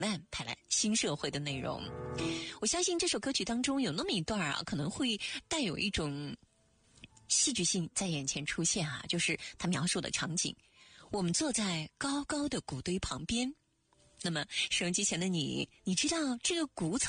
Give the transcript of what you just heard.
万拍了新社会的内容。我相信这首歌曲当中有那么一段啊，可能会带有一种戏剧性在眼前出现啊，就是他描述的场景，我们坐在高高的谷堆旁边，那么收音机前的你知道这个谷草